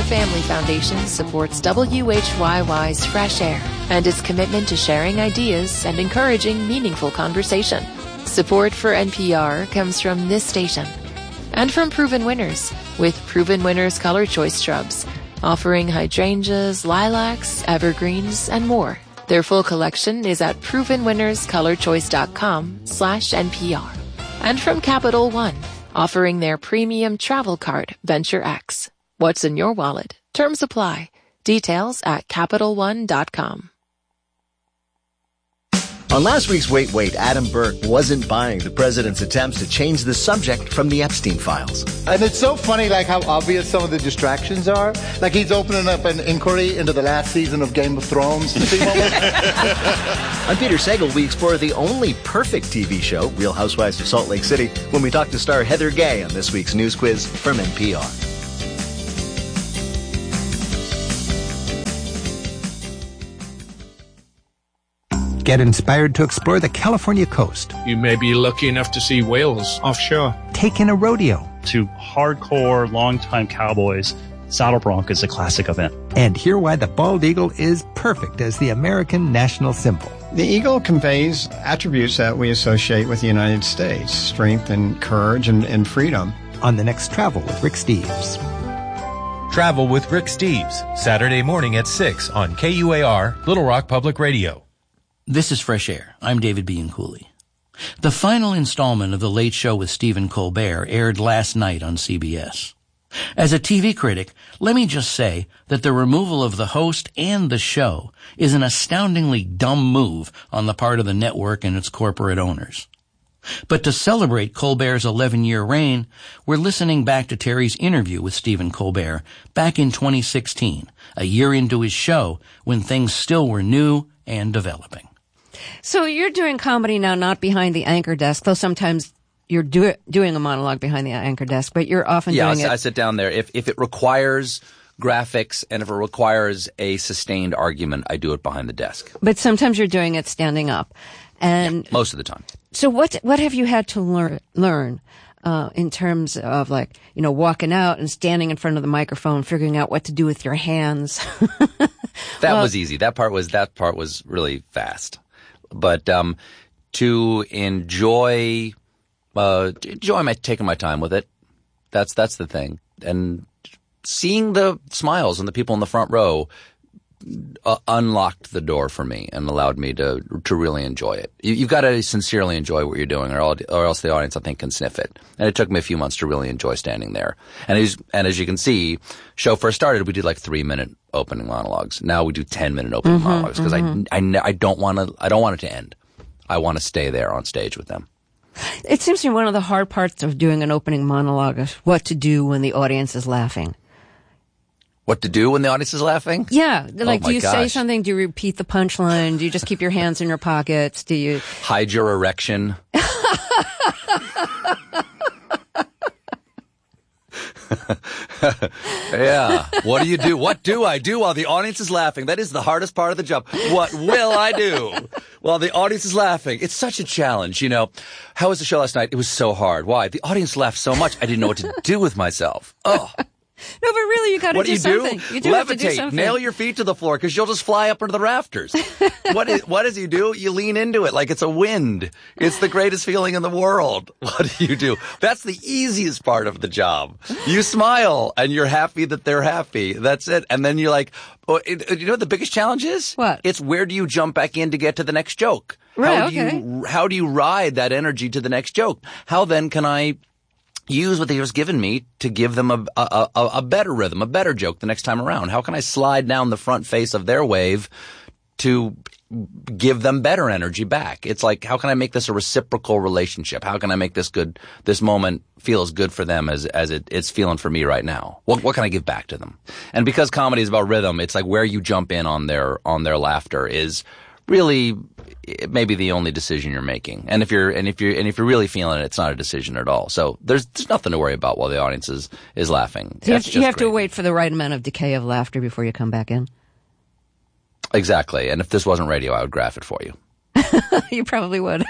Family Foundation supports WHYY's Fresh Air and its commitment to sharing ideas and encouraging meaningful conversation. Support for NPR comes from this station and from Proven Winners with Proven Winners Color Choice Shrubs, offering hydrangeas, lilacs, evergreens, and more. Their full collection is at provenwinnerscolorchoice.com/NPR. And from Capital One, offering their premium travel card, Venture X. What's in your wallet? Terms apply. Details at CapitalOne.com. On last week's Wait, Wait, Adam Burke wasn't buying the president's attempts to change the subject from the Epstein files. And it's so funny, like, how obvious some of the distractions are. Like, he's opening up an inquiry into the last season of Game of Thrones. On Peter Sagal, we explore the only perfect TV show, Real Housewives of Salt Lake City, when we talk to star Heather Gay on this week's news quiz from NPR. Get inspired to explore the California coast. You may be lucky enough to see whales offshore. Take in a rodeo. To hardcore, longtime cowboys, Saddle Bronc is a classic event. And hear why the bald eagle is perfect as the American national symbol. The eagle conveys attributes that we associate with the United States: strength and courage and freedom. On the next Travel with Rick Steves. Travel with Rick Steves, Saturday morning at 6 on KUAR, Little Rock Public Radio. This is Fresh Air. I'm David Bianculli. The final installment of The Late Show with Stephen Colbert aired last night on CBS. As a TV critic, let me just say that the removal of the host and the show is an astoundingly dumb move on the part of the network and its corporate owners. But to celebrate Colbert's 11-year reign, we're listening back to Terry's interview with Stephen Colbert back in 2016, a year into his show when things still were new and developing. So you're doing comedy now, not behind the anchor desk, though sometimes you're doing a monologue behind the anchor desk, but you're often doing it. I sit down there. If it requires graphics and if it requires a sustained argument, I do it behind the desk. But sometimes you're doing it standing up. And yeah, most of the time. So what have you had to learn in terms of, like, you know, walking out and standing in front of the microphone, figuring out what to do with your hands? That was easy. That part was really fast. But to enjoy taking my time with it, that's the thing. And seeing the smiles and the people in the front row unlocked the door for me and allowed me to really enjoy it. You've got to sincerely enjoy what you're doing, or else the audience, I think, can sniff it. And it took me a few months to really enjoy standing there. And as you can see, show first started, we did like 3-minute opening monologues. Now we do 10-minute opening monologues because I don't want it to end. I want to stay there on stage with them. It seems to me one of the hard parts of doing an opening monologue is what to do when the audience is laughing. What to do when the audience is laughing? Yeah. Like, do you say something? Do you repeat the punchline? Do you just keep your hands in your pockets? Do you hide your erection? Yeah. What do you do? What do I do while the audience is laughing? That is the hardest part of the job. What will I do while the audience is laughing? It's such a challenge, you know. How was the show last night? It was so hard. Why? The audience laughed so much, I didn't know what to do with myself. Oh. No, but really, you got to do something. You do have to do something. Nail your feet to the floor because you'll just fly up into the rafters. What does he do? You lean into it like it's a wind. It's the greatest feeling in the world. What do you do? That's the easiest part of the job. You smile and you're happy that they're happy. That's it. And then you're like, oh, you know what the biggest challenge is? What? It's where do you jump back in to get to the next joke? Right, How do you ride that energy to the next joke? How then can I use what they just given me to give them a better rhythm, a better joke the next time around? How can I slide down the front face of their wave to give them better energy back? It's like, how can I make this a reciprocal relationship? How can I make this moment feel as good for them as it's feeling for me right now? What can I give back to them? And because comedy is about rhythm, it's like where you jump in on their laughter is really maybe the only decision you're making. And if you're really feeling it, it's not a decision at all. So there's nothing to worry about while the audience is laughing. So you have to wait for the right amount of decay of laughter before you come back in. Exactly. And if this wasn't radio, I would graph it for you. You probably would.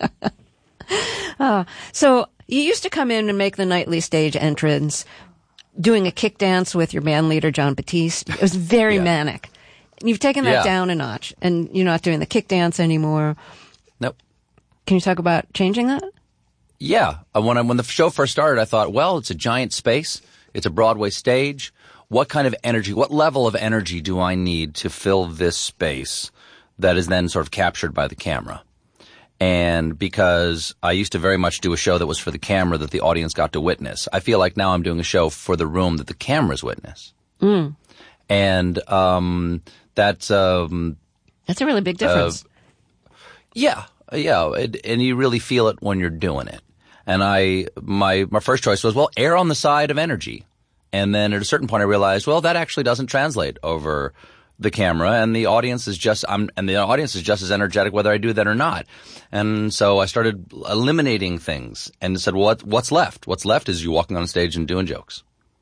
So you used to come in and make the nightly stage entrance. doing a kick dance with your band leader, John Batiste. It was very manic. You've taken that down a notch, and you're not doing the kick dance anymore. Nope. Can you talk about changing that? Yeah. When the show first started, I thought, well, it's a giant space. It's a Broadway stage. What kind of energy, what level of energy do I need to fill this space that is then sort of captured by the camera? And because I used to very much do a show that was for the camera that the audience got to witness, I feel like now I'm doing a show for the room that the cameras witness. And that's a really big difference. Yeah, and you really feel it when you're doing it. And my first choice was, well, err on the side of energy. And then at a certain point I realized, well, that actually doesn't translate over the camera, and the audience is just as energetic whether I do that or not. And so I started eliminating things and said, well, what's left? What's left is you walking on stage and doing jokes.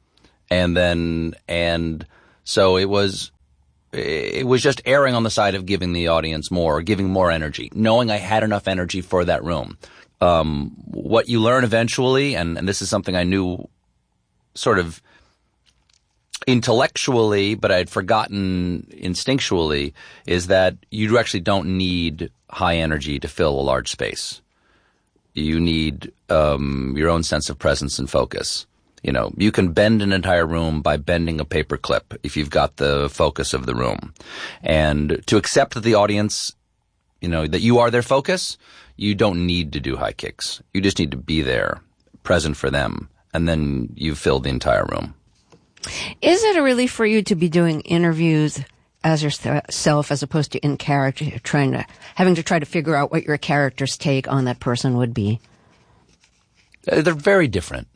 And so it was just erring on the side of giving the audience more, giving more energy, knowing I had enough energy for that room. What you learn eventually, and this is something I knew sort of intellectually, but I'd forgotten instinctually, is that you actually don't need high energy to fill a large space. You need your own sense of presence and focus. You know, you can bend an entire room by bending a paper clip if you've got the focus of the room. And to accept that the audience, you know, that you are their focus, you don't need to do high kicks. You just need to be there, present for them, and then you've filled the entire room. Is it a relief for you to be doing interviews as yourself as opposed to in character, having to try to figure out what your character's take on that person would be? They're very different.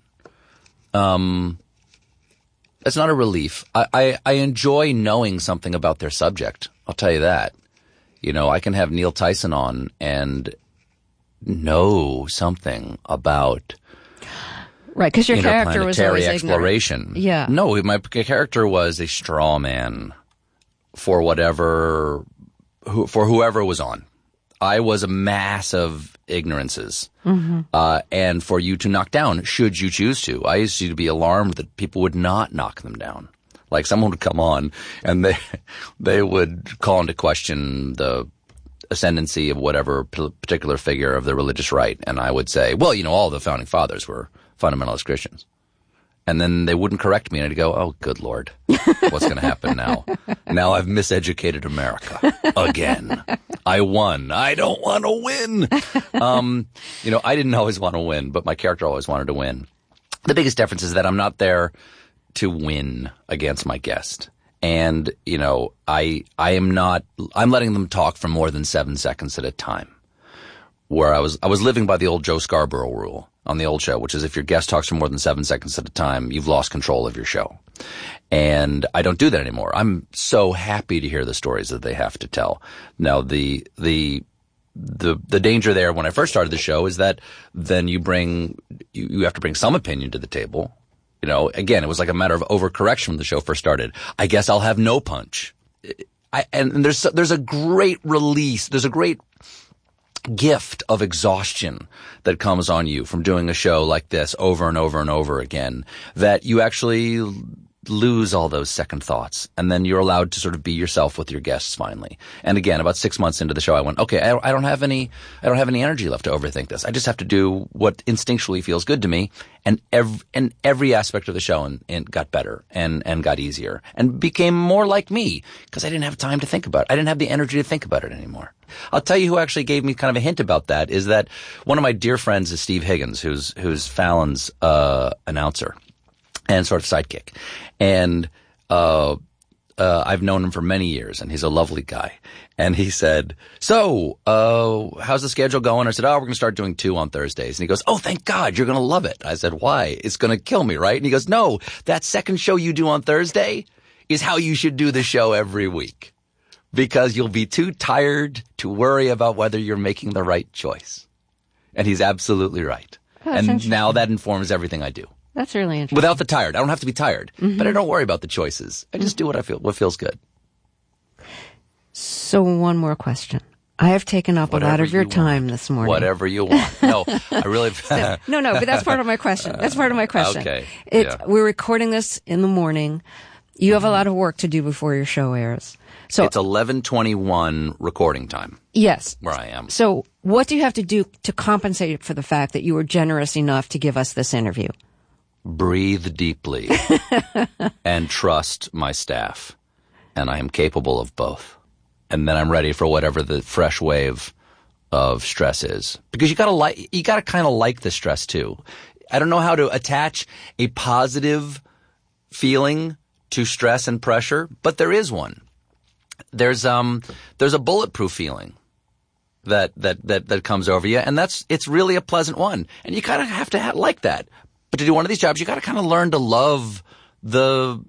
It's not a relief. I enjoy knowing something about their subject. I'll tell you that. You know, I can have Neil Tyson on and know something about right, because your character was always exploration. Ignorant. Yeah. No, my character was a straw man for whoever was on. I was a mass of ignorances. And for you to knock down, should you choose to. I used to be alarmed that people would not knock them down. Like someone would come on and they would call into question the ascendancy of whatever particular figure of the religious right. And I would say, well, you know, all the founding fathers were fundamentalist Christians. And then they wouldn't correct me, and I'd go, oh, good Lord, what's going to happen now? Now I've miseducated America again. I won. I don't want to win. You know, I didn't always want to win, but my character always wanted to win. The biggest difference is that I'm not there to win against my guest. And, you know, I'm letting them talk for more than 7 seconds at a time. Where I was living by the old Joe Scarborough rule on the old show, which is if your guest talks for more than 7 seconds at a time, you've lost control of your show. And I don't do that anymore. I'm so happy to hear the stories that they have to tell. Now, the danger there when I first started the show is that then you have to bring some opinion to the table. You know, again, it was like a matter of overcorrection when the show first started. I guess I'll have no punch. And there's a great release. There's a great gift of exhaustion that comes on you from doing a show like this over and over and over again, that you actually lose all those second thoughts, and then you're allowed to sort of be yourself with your guests finally. And again, about 6 months into the show, I went, okay, I don't have any energy left to overthink this. I just have to do what instinctually feels good to me. And every aspect of the show and got better and got easier and became more like me because I didn't have time to think about it. I didn't have the energy to think about it anymore. I'll tell you who actually gave me kind of a hint about that is that one of my dear friends is Steve Higgins, who's Fallon's announcer and sort of sidekick. And I've known him for many years, and he's a lovely guy. And he said, so, how's the schedule going? I said, we're going to start doing 2 on Thursdays. And he goes, oh, thank God, you're going to love it. I said, why? It's going to kill me, right? And he goes, no, that second show you do on Thursday is how you should do the show every week. Because you'll be too tired to worry about whether you're making the right choice. And he's absolutely right. Oh, and now that informs everything I do. That's really interesting. Without the tired. I don't have to be tired, but I don't worry about the choices. I just do what feels good. So one more question. I have taken up a lot of your time this morning. Whatever you want. No, I really... No, but that's part of my question. Okay. We're recording this in the morning. You have a lot of work to do before your show airs. So it's 11:21 recording time. Yes. Where I am. So what do you have to do to compensate for the fact that you were generous enough to give us this interview? Breathe deeply and trust my staff. And I am capable of both. And then I'm ready for whatever the fresh wave of stress is. Because you gotta kind of like the stress too. I don't know how to attach a positive feeling to stress and pressure, but there is one. There's a bulletproof feeling that comes over you, and it's really a pleasant one. And you kind of have to like that. But to do one of these jobs, you got to kind of learn to love the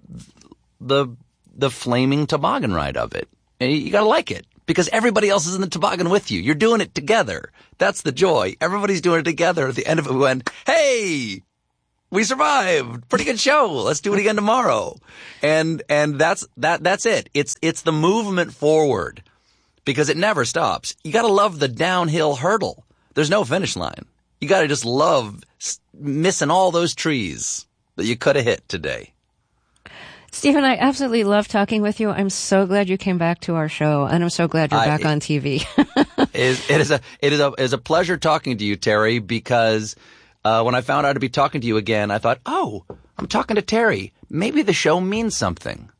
flaming toboggan ride of it. And you got to like it because everybody else is in the toboggan with you. You're doing it together. That's the joy. Everybody's doing it together. At the end of it, we went, hey, we survived. Pretty good show. Let's do it again tomorrow. And that's it. It's the movement forward because it never stops. You got to love the downhill hurdle. There's no finish line. You got to just love missing all those trees that you could have hit today. Stephen, I absolutely love talking with you. I'm so glad you came back to our show, and I'm so glad you're back on TV. It is a pleasure talking to you, Terry, because when I found out to be talking to you again, I thought, oh, I'm talking to Terry. Maybe the show means something.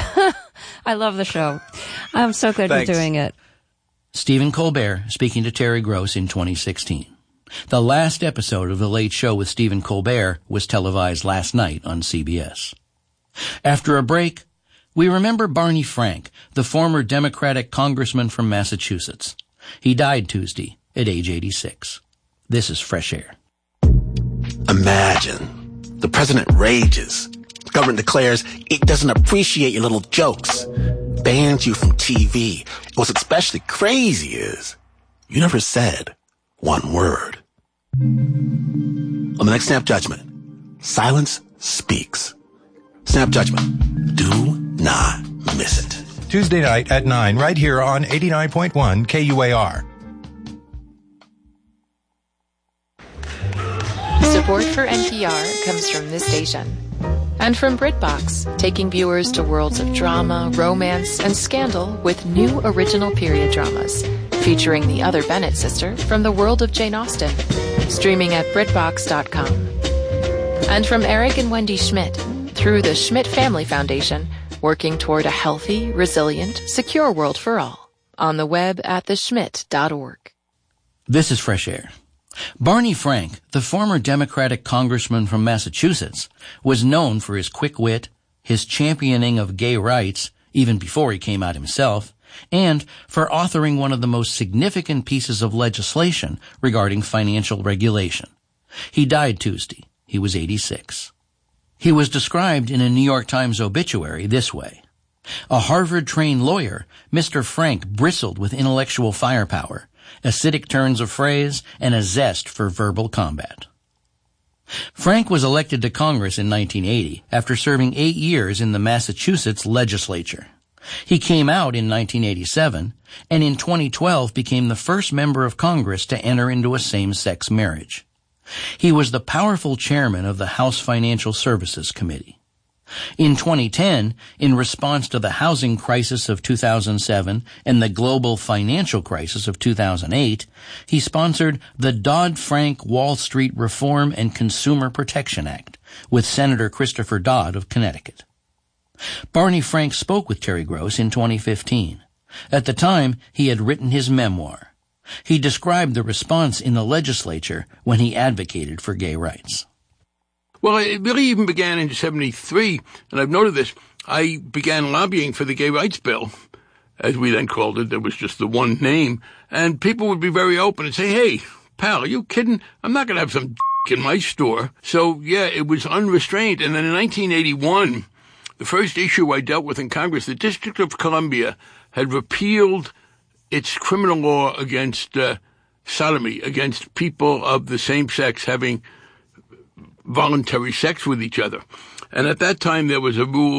I love the show. I'm so glad you're doing it. Stephen Colbert speaking to Terry Gross in 2016. The last episode of The Late Show with Stephen Colbert was televised last night on CBS. After a break, we remember Barney Frank, the former Democratic congressman from Massachusetts. He died Tuesday at age 86. This is Fresh Air. Imagine. The president rages. The government declares it doesn't appreciate your little jokes. Bans you from TV. What's especially crazy is you never said one word. On the next Snap Judgment, silence speaks. Snap Judgment. Do not miss it. Tuesday night at 9, right here on 89.1 KUAR. Support for NPR comes from this station. And from BritBox, taking viewers to worlds of drama, romance, and scandal with new original period dramas. Featuring the other Bennett sister from the world of Jane Austen. Streaming at BritBox.com. And from Eric and Wendy Schmidt, through the Schmidt Family Foundation, working toward a healthy, resilient, secure world for all. On the web at theschmidt.org. This is Fresh Air. Barney Frank, the former Democratic congressman from Massachusetts, was known for his quick wit, his championing of gay rights, even before he came out himself, and for authoring one of the most significant pieces of legislation regarding financial regulation. He died Tuesday. He was 86. He was described in a New York Times obituary this way. A Harvard-trained lawyer, Mr. Frank bristled with intellectual firepower, acidic turns of phrase, and a zest for verbal combat. Frank was elected to Congress in 1980 after serving 8 years in the Massachusetts legislature. He came out in 1987 and in 2012 became the first member of Congress to enter into a same-sex marriage. He was the powerful chairman of the House Financial Services Committee. In 2010, in response to the housing crisis of 2007 and the global financial crisis of 2008, he sponsored the Dodd-Frank Wall Street Reform and Consumer Protection Act with Senator Christopher Dodd of Connecticut. Barney Frank spoke with Terry Gross in 2015. At the time, he had written his memoir. He described the response in the legislature when he advocated for gay rights. Well, it really even began in 73, and I've noted this. I began lobbying for the gay rights bill, as we then called it. There was just the one name, and people would be very open and say, hey, pal, are you kidding? I'm not going to have some in my store. So, yeah, it was unrestrained. And then in 1981, the first issue I dealt with in Congress, the District of Columbia had repealed its criminal law against sodomy, against people of the same sex having voluntary sex with each other. And at that time, there was a rule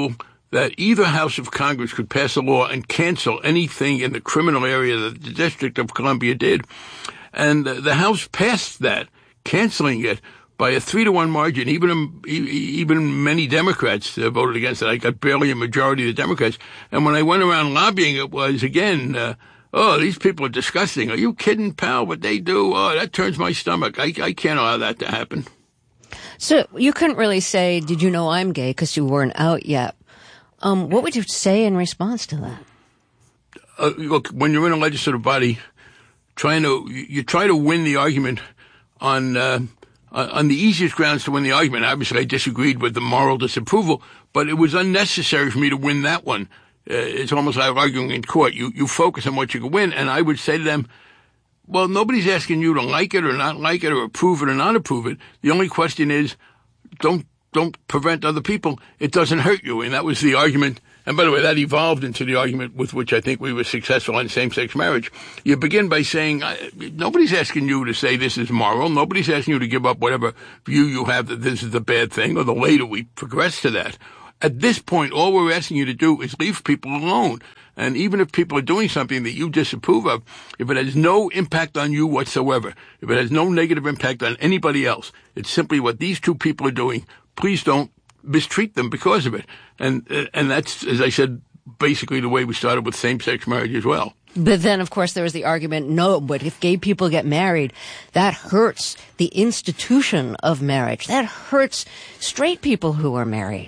that either house of Congress could pass a law and cancel anything in the criminal area that the District of Columbia did. And the House passed that, canceling it by a 3-1 margin. Even many Democrats voted against it. I got barely a majority of the Democrats. And when I went around lobbying, it was, again, these people are disgusting. Are you kidding, pal? What they do? Oh, that turns my stomach. I can't allow that to happen. So you couldn't really say, did you know I'm gay, because you weren't out yet. What would you say in response to that? Look, when you're in a legislative body, you try to win the argument on the easiest grounds to win the argument. Obviously, I disagreed with the moral disapproval, but it was unnecessary for me to win that one. It's almost like arguing in court. You focus on what you can win, and I would say to them, well, nobody's asking you to like it or not like it or approve it or not approve it. The only question is, don't prevent other people. It doesn't hurt you. And that was the argument. And by the way, that evolved into the argument with which I think we were successful in same-sex marriage. You begin by saying, nobody's asking you to say this is moral. Nobody's asking you to give up whatever view you have that this is the bad thing, or the later we progress to that. At this point, all we're asking you to do is leave people alone. And even if people are doing something that you disapprove of, if it has no impact on you whatsoever, if it has no negative impact on anybody else, it's simply what these two people are doing. Please don't mistreat them because of it. And that's, as I said, basically the way we started with same-sex marriage as well. But then, of course, there was the argument, no, but if gay people get married, that hurts the institution of marriage. That hurts straight people who are married.